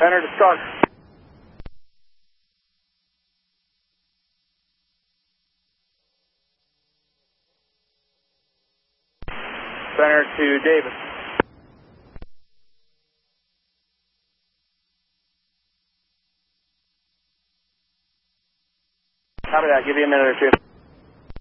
Center to start. Center to Davis. Copy that. Give you a minute or two.